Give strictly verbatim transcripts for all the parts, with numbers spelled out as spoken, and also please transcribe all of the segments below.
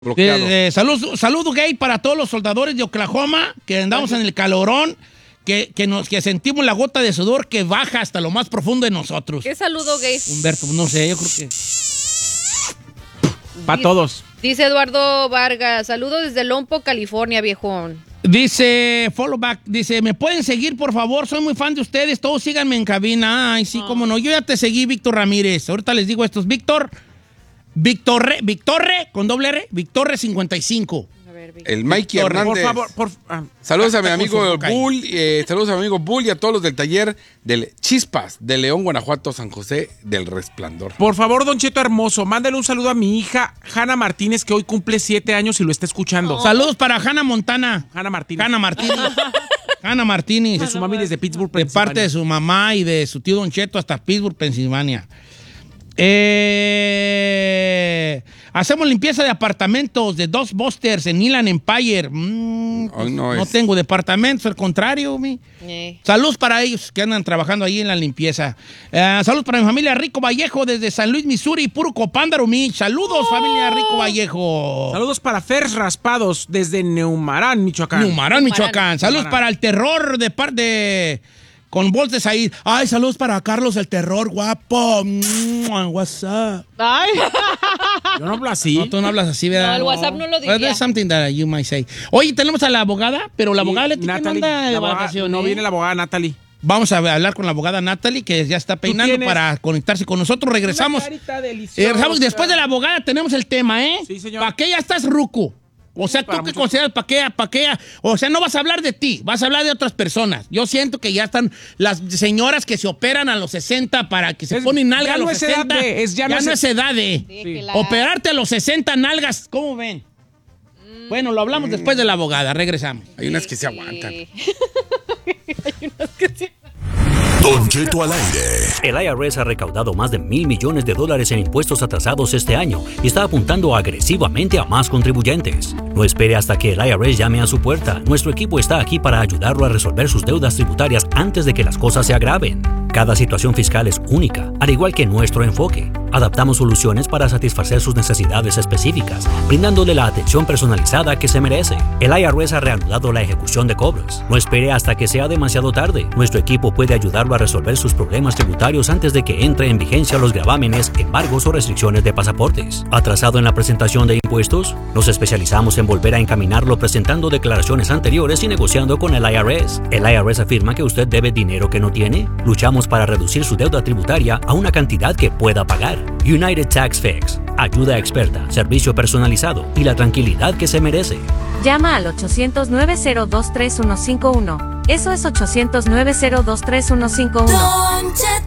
Bloqueado. Eh, eh, salud, saludo gay para todos los soldadores de Oklahoma, que andamos en el calorón, que, que, nos, que sentimos la gota de sudor que baja hasta lo más profundo de nosotros. ¿Qué saludo gay? Humberto, no sé, yo creo que... Para todos. Dice Eduardo Vargas, saludos desde Lompo, California, viejón. Dice, follow back, dice, ¿me pueden seguir, por favor? Soy muy fan de ustedes, todos síganme en cabina. Ay, sí, oh. cómo no, yo ya te seguí, Víctor Ramírez. Ahorita les digo estos, Víctor... Victorre, Victorre, con doble R, Victorre cincuenta y cinco. A ver, el Mikey Victorre, Hernández. Por favor, por ah, saludos a mi amigo Bull, eh, saludos a mi amigo Bull y a todos los del taller del Chispas de León, Guanajuato, San José del Resplandor. Por favor, Don Cheto hermoso, mándale un saludo a mi hija Hanna Martínez, que hoy cumple siete años y lo está escuchando. Oh. Saludos para Hanna Montana. Hanna Martínez. Hanna Martínez. Hanna Martínez. De su mami desde Pittsburgh, de parte de su mamá y de su tío Don Cheto hasta Pittsburgh, Pensilvania. Eh, hacemos limpieza de apartamentos de dos Busters en Inland Empire. Mm, pues no, no tengo departamentos, al contrario. Mi. Eh. Saludos para ellos que andan trabajando ahí en la limpieza. Eh, saludos para mi familia Rico Vallejo desde San Luis, Missouri, puro Copándaro, mi. Saludos, oh. familia Rico Vallejo. Saludos para Fers Raspados desde Neumarán, Michoacán. Neumarán, Michoacán. Saludos Neumarán. Para el terror de parte de... Con voz de Said. Ay, saludos para Carlos el Terror, guapo. What's up? Ay. Yo no hablo así. No, tú no hablas así, ¿verdad? No, el WhatsApp no lo diría. That's something that you might say. Oye, tenemos a la abogada, pero la sí, abogada Leti, Natalie, no anda de abogada, vacaciones. No viene la abogada Natalie. Vamos a hablar con la abogada Natalie, que ya está peinando para conectarse con nosotros. Regresamos. Eh, regresamos. Después de la abogada tenemos el tema, ¿eh? Sí, señor. ¿Para qué ya estás ruco? O sea, ¿tú qué consideras para qué, para qué? O sea, no vas a hablar de ti, vas a hablar de otras personas. Yo siento que ya están las señoras que se operan a los sesenta para que se es, ponen nalgas a los no sesenta. De, es, ya, ya no, no es edad de sí. Operarte a los sesenta nalgas, ¿cómo ven? Mm. Bueno, lo hablamos mm. después de la abogada, regresamos. Hay unas que se aguantan. Hay unas que se Don Cheto al aire. El I R S ha recaudado más de mil millones de dólares en impuestos atrasados este año y está apuntando agresivamente a más contribuyentes. No espere hasta que el I R S llame a su puerta. Nuestro equipo está aquí para ayudarlo a resolver sus deudas tributarias antes de que las cosas se agraven. Cada situación fiscal es única, al igual que nuestro enfoque. Adaptamos soluciones para satisfacer sus necesidades específicas, brindándole la atención personalizada que se merece. El I R S ha reanudado la ejecución de cobros. No espere hasta que sea demasiado tarde. Nuestro equipo puede ayudarlo a resolver sus problemas tributarios antes de que entre en vigencia los gravámenes, embargos o restricciones de pasaportes. ¿Atrasado en la presentación de impuestos? Nos especializamos en volver a encaminarlo presentando declaraciones anteriores y negociando con el I R S. El I R S afirma que usted debe dinero que no tiene. Luchamos para reducir su deuda tributaria a una cantidad que pueda pagar. United Tax Fix. Ayuda experta, servicio personalizado y la tranquilidad que se merece. Llama al ochocientos, nueve cero dos, tres uno cinco uno. Eso es ochocientos, nueve cero dos, tres uno cinco uno.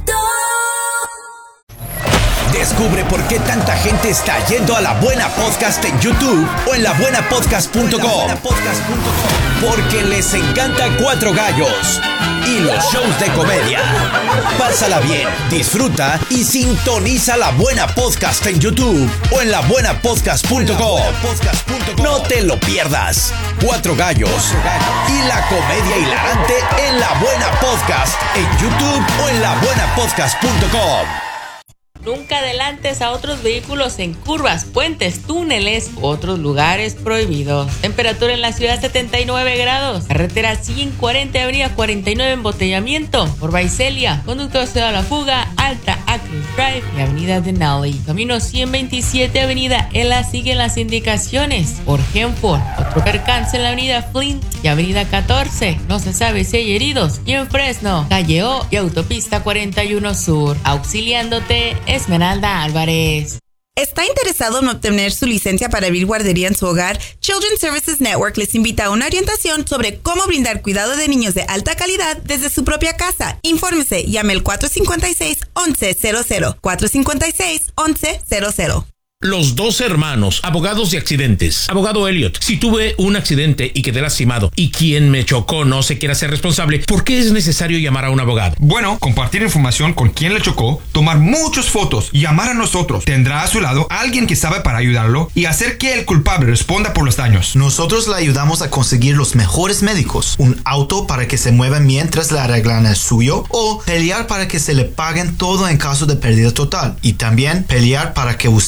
Descubre por qué tanta gente está yendo a La Buena Podcast en YouTube o en la buena podcast punto com. Porque les encanta Cuatro Gallos y los shows de comedia. Pásala bien, disfruta y sintoniza La Buena Podcast en YouTube o en la buena podcast punto com. No te lo pierdas. Cuatro Gallos y la comedia hilarante en La Buena Podcast en YouTube o en la buena podcast punto com. Nunca adelantes a otros vehículos en curvas, puentes, túneles u otros lugares prohibidos. Temperatura en la ciudad setenta y nueve grados. Carretera ciento cuarenta, avenida cuarenta y nueve, embotellamiento por Vaiselia. Conductor se da la fuga, Alta Acres Drive y avenida Denali. Camino ciento veintisiete, avenida Ela, siguen las indicaciones. Por Genford, otro percance en la avenida Flint y avenida catorce. No se sabe si hay heridos. Y en Fresno, calle O y autopista cuarenta y uno Sur. Auxiliándote, Esmeralda Álvarez. ¿Está interesado en obtener su licencia para abrir guardería en su hogar? Children's Services Network les invita a una orientación sobre cómo brindar cuidado de niños de alta calidad desde su propia casa. Infórmese, llame al cuatro cinco seis, once cero cero, cuatro cinco seis, once cero cero. Los dos hermanos, abogados de accidentes. Abogado Elliot, si tuve un accidente y quedé lastimado y quien me chocó no se quiere hacer responsable, ¿por qué es necesario llamar a un abogado? Bueno, compartir información con quien le chocó, tomar muchas fotos, llamar a nosotros. Tendrá a su lado alguien que sabe para ayudarlo y hacer que el culpable responda por los daños. Nosotros le ayudamos a conseguir los mejores médicos, un auto para que se mueva mientras le arreglan el suyo o pelear para que se le paguen todo en caso de pérdida total y también pelear para que usted obtenga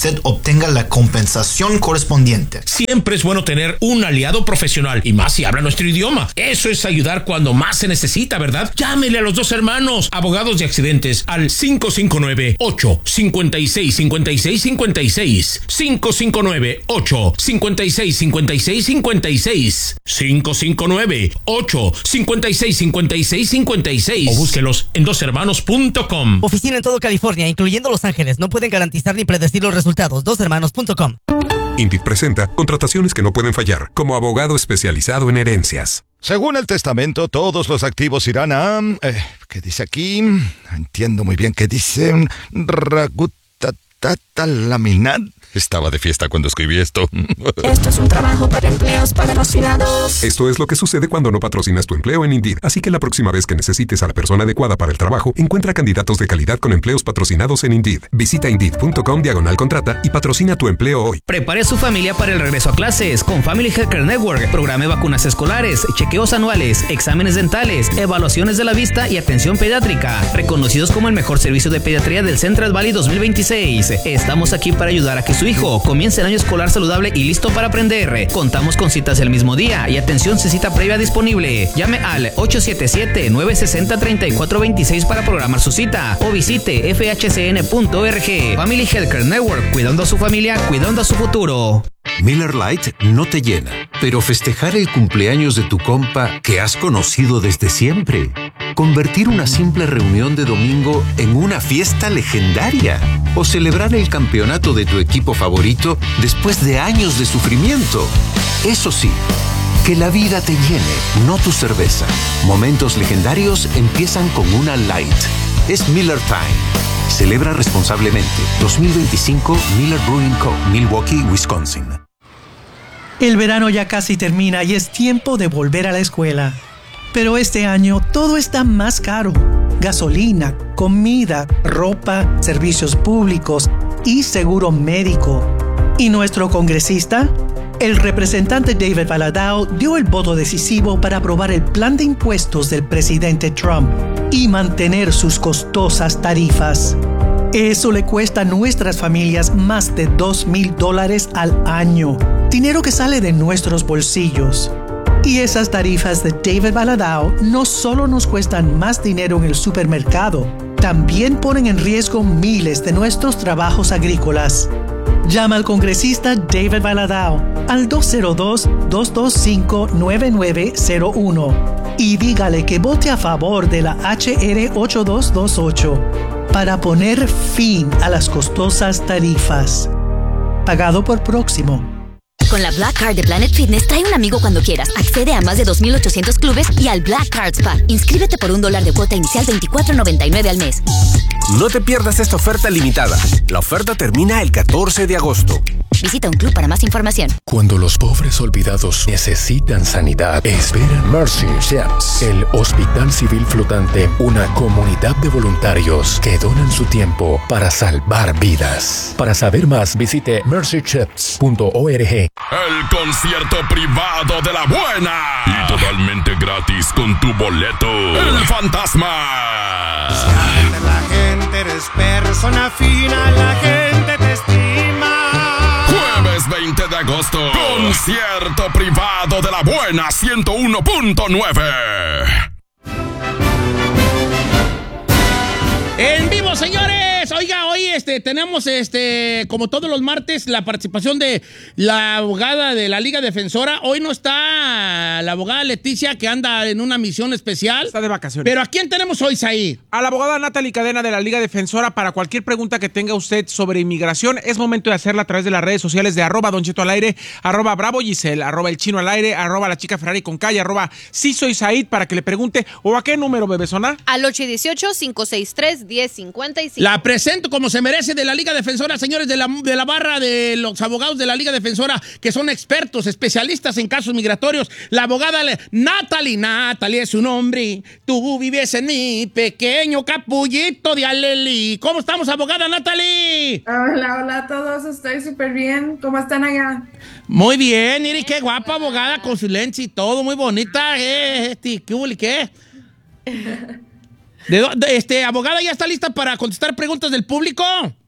obtenga la compensación correspondiente. Siempre es bueno tener un aliado profesional, y más si habla nuestro idioma. Eso es ayudar cuando más se necesita, ¿verdad? Llámele a los dos hermanos, abogados de accidentes, al cinco cinco nueve, ocho cinco seis, cinco seis cinco seis, cinco cinco nueve, ocho cinco seis, cinco seis cinco seis, cinco cinco nueve, ocho cinco seis, cinco seis cinco seis, o búsquelos en dos hermanos punto com. Oficina en todo California, incluyendo Los Ángeles. No pueden garantizar ni predecir los resultados. dos hermanos punto com. Indeed presenta contrataciones que no pueden fallar, como abogado especializado en herencias. Según el testamento, todos los activos irán a... Eh, ¿Qué dice aquí? Entiendo muy bien qué dice. Ragutatata laminat. Estaba de fiesta cuando escribí esto. Esto es un trabajo para empleos patrocinados. Esto es lo que sucede cuando no patrocinas tu empleo en Indeed. Así que la próxima vez que necesites a la persona adecuada para el trabajo, encuentra candidatos de calidad con empleos patrocinados en Indeed. Visita Indeed.com diagonal contrata y patrocina tu empleo hoy. Prepare a su familia para el regreso a clases con Family Healthcare Network. Programe vacunas escolares, chequeos anuales, exámenes dentales, evaluaciones de la vista y atención pediátrica. Reconocidos como el mejor servicio de pediatría del Central Valley dos mil veintiséis. Estamos aquí para ayudar a que su hijo comience el año escolar saludable y listo para aprender. Contamos con citas el mismo día y atención sin cita previa disponible. Llame al ocho siete siete, nueve seis cero, tres cuatro dos seis para programar su cita o visite f h c n punto org. Family Healthcare Network, cuidando a su familia, cuidando a su futuro. Miller Lite no te llena, pero festejar el cumpleaños de tu compa que has conocido desde siempre. Convertir una simple reunión de domingo en una fiesta legendaria. O celebrar el campeonato de tu equipo favorito después de años de sufrimiento. Eso sí, que la vida te llene, no tu cerveza. Momentos legendarios empiezan con una Light. Es Miller Time. Celebra responsablemente. dos mil veinticinco Miller Brewing Co., Milwaukee, Wisconsin. El verano ya casi termina y es tiempo de volver a la escuela. Pero este año todo está más caro. Gasolina, comida, ropa, servicios públicos y seguro médico. ¿Y nuestro congresista? El representante David Valadao dio el voto decisivo para aprobar el plan de impuestos del presidente Trump y mantener sus costosas tarifas. Eso le cuesta a nuestras familias más de dos mil dólares al año, dinero que sale de nuestros bolsillos. Y esas tarifas de David Valadao no solo nos cuestan más dinero en el supermercado, también ponen en riesgo miles de nuestros trabajos agrícolas. Llama al congresista David Valadao al dos cero dos, dos dos cinco, nueve nueve cero uno y dígale que vote a favor de la H R ocho dos dos ocho para poner fin a las costosas tarifas. Pagado por Próximo. Con la Black Card de Planet Fitness, trae un amigo cuando quieras. Accede a más de dos mil ochocientos clubes y al Black Card Spa. Inscríbete por un dólar de cuota inicial, veinticuatro noventa y nueve al mes. No te pierdas esta oferta limitada. La oferta termina el catorce de agosto. Visita un club para más información. Cuando los pobres olvidados necesitan sanidad, esperan Mercy Ships, el Hospital Civil Flotante, una comunidad de voluntarios que donan su tiempo para salvar vidas. Para saber más, visite mercy ships punto org. El concierto privado de la buena y totalmente gratis con tu boleto. El Fantasma. La gente eres persona fina, la gente te estima. Jueves veinte de agosto, concierto privado de la buena ciento uno punto nueve. En vivo, señores. Oiga, hoy este, tenemos, este, como todos los martes, la participación de la abogada de la Liga Defensora. Hoy no está la abogada Leticia, que anda en una misión especial. Está de vacaciones. Pero ¿a quién tenemos hoy, Saí? A la abogada Natalie Cadena de la Liga Defensora. Para cualquier pregunta que tenga usted sobre inmigración, es momento de hacerla a través de las redes sociales de arroba Don Cheto al aire, arroba Bravo Giselle, arroba El Chino al aire, arroba La Chica Ferrari con calle, arroba Sí Soy Said, para que le pregunte. ¿O a qué número, bebezona? Al ocho uno ocho, cinco seis tres, uno cero cinco cinco. La presento como se merece de la Liga Defensora, señores, de la, de la barra de los abogados de la Liga Defensora, que son expertos, especialistas en casos migratorios. La abogada Natalie, Natalie es su nombre. Tú vives en mi pequeño capullito de Alelí. ¿Cómo estamos, abogada Natalie? Hola, hola a todos, estoy súper bien. ¿Cómo están allá? Muy bien, Iri, qué guapa abogada, con su lente y todo, muy bonita. Eh, este, ¿qué hubo, qué? De, de, este, abogada, ¿ya está lista para contestar preguntas del público?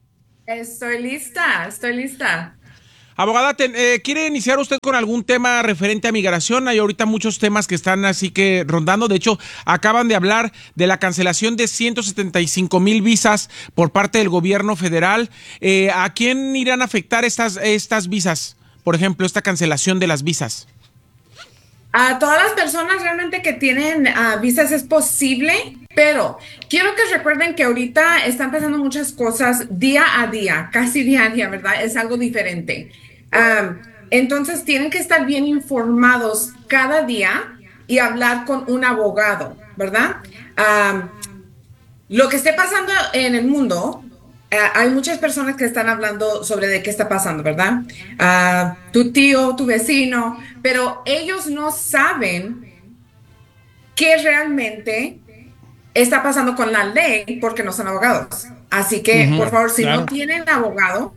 Estoy lista, estoy lista. Abogada, te, eh, ¿quiere iniciar usted con algún tema referente a migración? Hay ahorita muchos temas que están así que rondando. De hecho, acaban de hablar de la cancelación de ciento setenta y cinco mil visas por parte del gobierno federal. Eh, ¿A quién irán a afectar estas, estas visas? Por ejemplo, esta cancelación de las visas. A todas las personas realmente que tienen uh, visas es posible, pero quiero que recuerden que ahorita están pasando muchas cosas día a día, casi día a día, ¿verdad? Es algo diferente. Um, entonces tienen que estar bien informados cada día y hablar con un abogado, ¿verdad? Um, lo que esté pasando en el mundo, uh, hay muchas personas que están hablando sobre de qué está pasando, ¿verdad? Uh, tu tío, tu vecino, pero ellos no saben qué realmente está pasando con la ley porque no son abogados. Así que, uh-huh, por favor, si claro. no tienen abogado,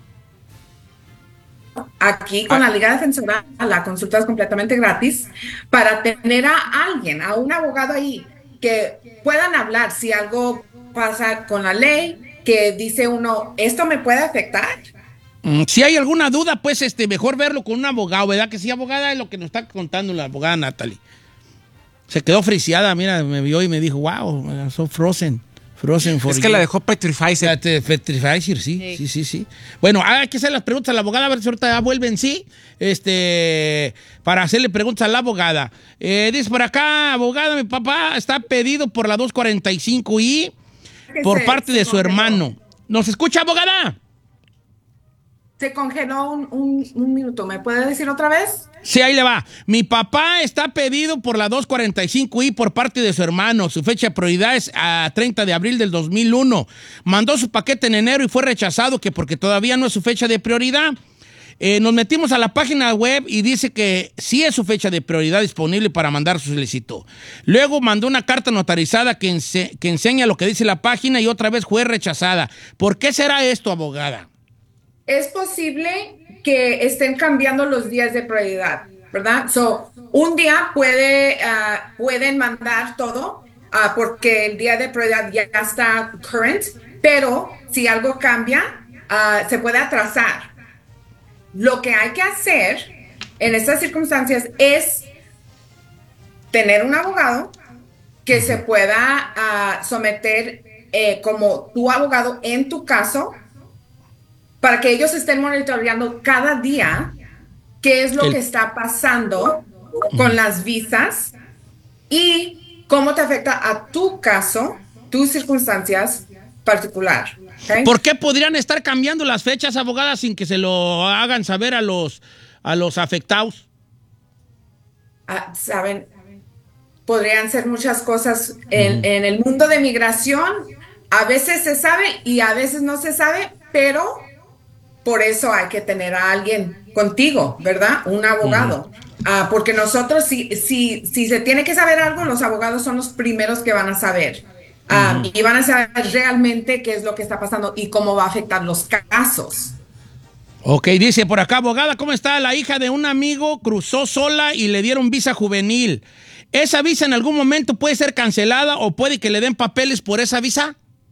aquí con la Liga Defensora la consulta es completamente gratis para tener a alguien, a un abogado ahí que puedan hablar si algo pasa con la ley, que dice uno, ¿esto me puede afectar? Mm, si hay alguna duda, pues este mejor verlo con un abogado, ¿verdad? Que sí, abogada, es lo que nos está contando la abogada Natalie. Se quedó friseada, mira, me vio y me dijo, wow, so frozen. Frozen for es que you. la dejó Petrified. Petrified, sí, sí, sí, sí, sí. Bueno, hay que hacer las preguntas a la abogada, a ver si ahorita ya vuelven, sí, este, para hacerle preguntas a la abogada. Eh, dice por acá, abogada, mi papá está pedido por la dos cuarenta y cinco I por se, parte se de su congeló. hermano. ¿Nos escucha, abogada? Se congeló un, un, un minuto, ¿me puede decir otra vez? Sí, ahí le va. Mi papá está pedido por la dos cuarenta y cinco I por parte de su hermano. Su fecha de prioridad es a treinta de abril del dos mil uno. Mandó su paquete en enero y fue rechazado que porque todavía no es su fecha de prioridad. Eh, nos metimos a la página web y dice que sí es su fecha de prioridad disponible para mandar su solicitud. Luego mandó una carta notarizada que, ense- que enseña lo que dice la página y otra vez fue rechazada. ¿Por qué será esto, abogada? Es posible que estén cambiando los días de prioridad, ¿verdad? So, un día puede, uh, pueden mandar todo uh, porque el día de prioridad ya está current, pero si algo cambia, uh, se puede atrasar. Lo que hay que hacer en estas circunstancias es tener un abogado que se pueda uh, someter eh, como tu abogado en tu caso, para que ellos estén monitoreando cada día qué es lo El... que está pasando con las visas y cómo te afecta a tu caso, tus circunstancias particular. ¿Okay? ¿Por qué podrían estar cambiando las fechas, abogada, sin que se lo hagan saber a los, a los afectados? Ah, Saben, podrían ser muchas cosas en, mm. en el mundo de migración. A veces se sabe y a veces no se sabe, pero por eso hay que tener a alguien contigo, ¿verdad? Un abogado. Uh, porque nosotros, si, si, si se tiene que saber algo, los abogados son los primeros que van a saber. Um, uh-huh. Y van a saber realmente qué es lo que está pasando y cómo va a afectar los casos. Ok, dice por acá, abogada, ¿cómo está? La hija de un amigo cruzó sola y le dieron visa juvenil. ¿Esa visa en algún momento puede ser cancelada o puede que le den papeles por esa visa?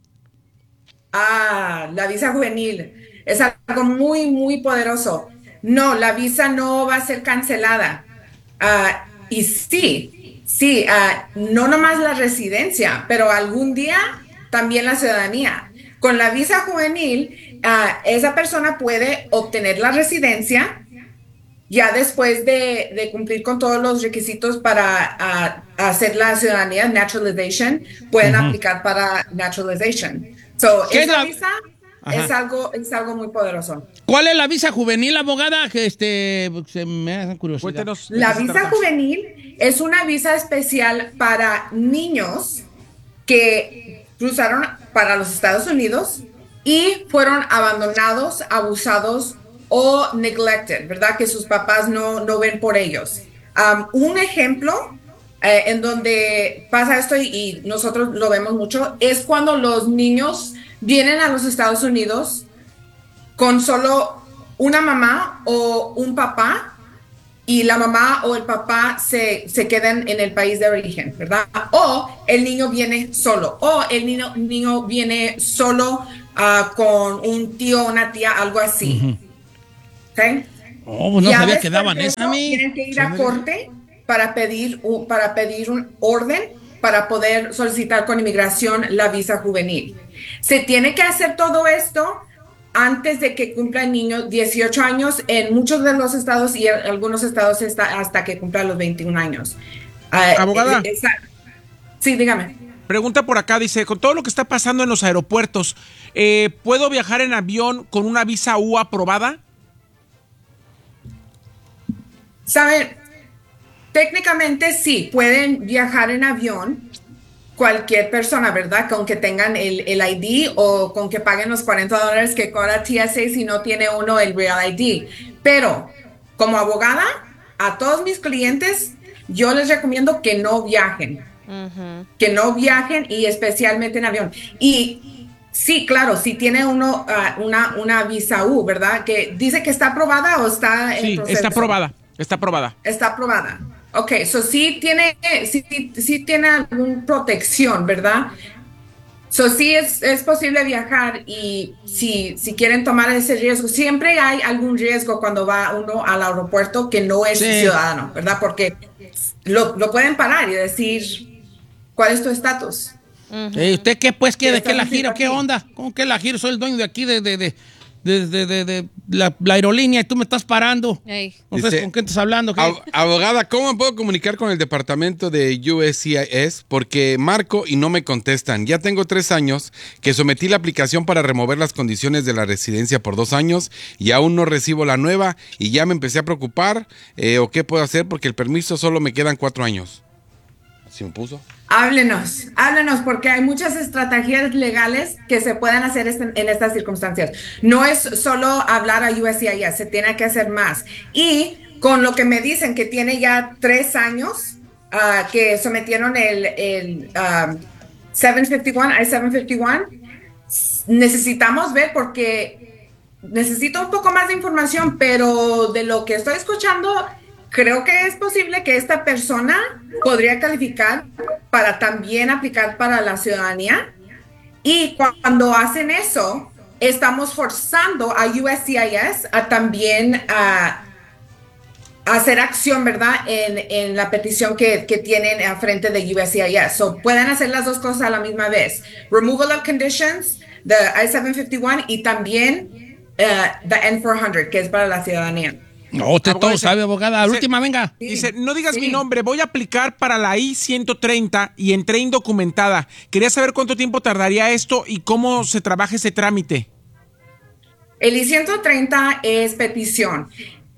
Ah, la visa juvenil. Es algo muy, muy poderoso. No, la visa no va a ser cancelada. Uh, y sí, sí, uh, no nomás la residencia, pero algún día también la ciudadanía. Con la visa juvenil, uh, esa persona puede obtener la residencia ya después de, de cumplir con todos los requisitos para uh, hacer la ciudadanía, naturalization, pueden uh-huh. aplicar para naturalization. So, ¿Qué esa es la... visa es algo, es algo muy poderoso. ¿Cuál es la visa juvenil, abogada? Que este, se me hace curiosidad. Cuéntenos, la visa juvenil es una visa especial para niños que cruzaron para los Estados Unidos y fueron abandonados, abusados o neglected, ¿verdad? Que sus papás no, no ven por ellos. Um, un ejemplo eh, en donde pasa esto y, y nosotros lo vemos mucho es cuando los niños vienen a los Estados Unidos con solo una mamá o un papá y la mamá o el papá se, se quedan en el país de origen, ¿verdad? O el niño viene solo, o el niño, niño viene solo uh, con un tío, una tía, algo así. Uh-huh. ¿Okay? Oh, pues no ya sabía que daban esa a mí. Tienen que ir a corte para pedir, un, para pedir un orden para poder solicitar con inmigración la visa juvenil. Se tiene que hacer todo esto antes de que cumpla el niño dieciocho años en muchos de los estados y en algunos estados está hasta que cumpla los veintiún años. Uh, Abogada. Esa, sí, dígame. Pregunta por acá, dice, con todo lo que está pasando en los aeropuertos, eh, ¿puedo viajar en avión con una visa U aprobada? Saben, técnicamente sí, pueden viajar en avión cualquier persona, ¿verdad? Con que tengan el, el I D o con que paguen los cuarenta dólares que cobra T S A si no tiene uno el Real I D. Pero como abogada, a todos mis clientes, yo les recomiendo que no viajen. Uh-huh. Que no viajen y especialmente en avión. Y sí, claro, si tiene uno uh, una, una visa U, ¿verdad? Que dice que está aprobada o está en sí, proceso. está aprobada, está aprobada. Está aprobada. Ok, so sí tiene, sí, sí tiene alguna protección, ¿verdad? So sí es, es posible viajar y si, si quieren tomar ese riesgo, siempre hay algún riesgo cuando va uno al aeropuerto que no es sí. ciudadano, ¿verdad? Porque lo, lo pueden parar y decir, ¿cuál es tu estatus? Uh-huh. eh, ¿Usted qué pues qué, de qué la giro? ¿Qué onda? ¿Cómo que la giro? Soy el dueño de aquí de... de, de... De, de, de, de la, la aerolínea y tú me estás parando. Hey. No sé con qué estás hablando. ¿Qué? Ab- abogada, ¿cómo me puedo comunicar con el departamento de U S C I S? Porque marco y no me contestan. Ya tengo tres años que sometí la aplicación para remover las condiciones de la residencia por dos años y aún no recibo la nueva y ya me empecé a preocupar. Eh, ¿O qué puedo hacer? Porque el permiso solo me quedan cuatro años. ¿Así me puso? Háblenos, háblenos, porque hay muchas estrategias legales que se pueden hacer en estas circunstancias. No es solo hablar a U S C I S, se tiene que hacer más. Y con lo que me dicen que tiene ya tres años uh, que sometieron el, el um, setecientos cincuenta y uno, I setecientos cincuenta y uno, necesitamos ver porque necesito un poco más de información, pero de lo que estoy escuchando, creo que es posible que esta persona podría calificar para también aplicar para la ciudadanía. Y cuando hacen eso, estamos forzando a U S C I S a también a, a hacer acción, ¿verdad? En, en la petición que, que tienen a frente de U S C I S. So, pueden hacer las dos cosas a la misma vez. Removal of conditions, the I setecientos cincuenta y uno, y también uh, the N cuatrocientos, que es para la ciudadanía. No, usted todo dice, sabe, abogada. La última, venga. Sí, dice, no digas sí. mi nombre, voy a aplicar para la I ciento treinta y entré indocumentada. Quería saber cuánto tiempo tardaría esto y cómo se trabaja ese trámite. El I ciento treinta es petición.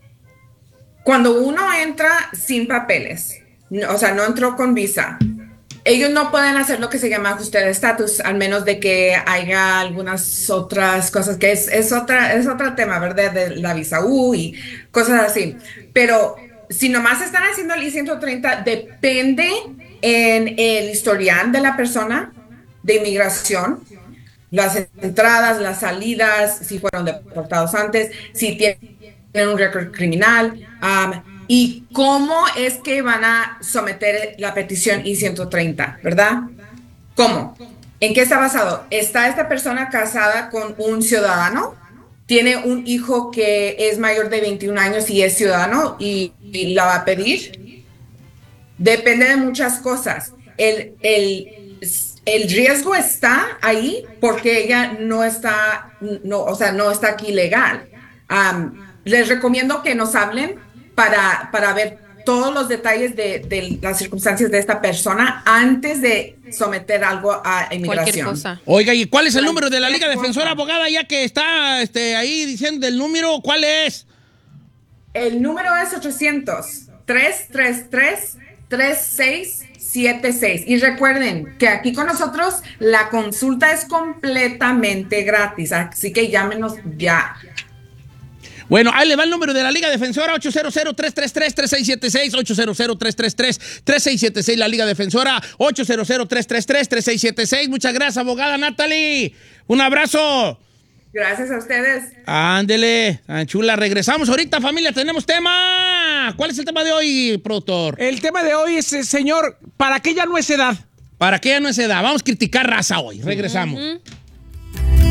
Cuando uno entra sin papeles, no, o sea, no entró con visa, ellos no pueden hacer lo que se llama ajuste de estatus, al menos de que haya algunas otras cosas, que es, es, otra, es otro tema, ¿verdad? De la visa U y cosas así. Pero si nomás están haciendo el I ciento treinta, depende en el historial de la persona de inmigración, las entradas, las salidas, si fueron deportados antes, si tienen un récord criminal, um, y cómo es que van a someter la petición I ciento treinta, ¿verdad? ¿Cómo? ¿En qué está basado? ¿Está esta persona casada con un ciudadano? ¿Tiene un hijo que es mayor de veintiún años y es ciudadano y, y la va a pedir? Depende de muchas cosas. El, el, el riesgo está ahí porque ella no está, no, o sea, no está aquí legal. Um, les recomiendo que nos hablen Para, para ver todos los detalles de, de las circunstancias de esta persona antes de someter algo a inmigración. Cosa. Oiga, ¿y cuál es el número de la Liga Defensora, abogada, ya que está este, ahí diciendo el número? ¿Cuál es? El número es ochocientos, tres tres tres, tres seis siete seis. Y recuerden que aquí con nosotros la consulta es completamente gratis, así que llámenos ya. Bueno, ahí le va el número de la Liga Defensora, ocho cero cero, tres tres tres, tres seis siete seis, ocho cero cero, tres tres tres, tres seis siete seis, la Liga Defensora, ocho cero cero, tres tres tres, tres seis siete seis. Muchas gracias, abogada Natalie. Un abrazo. Gracias a ustedes. Ándele, tan chula. Regresamos ahorita, familia, tenemos tema. ¿Cuál es el tema de hoy, productor? El tema de hoy es, señor, ¿para qué ya no es edad? ¿Para qué ya no es edad? Vamos a criticar raza hoy. Regresamos. Uh-huh.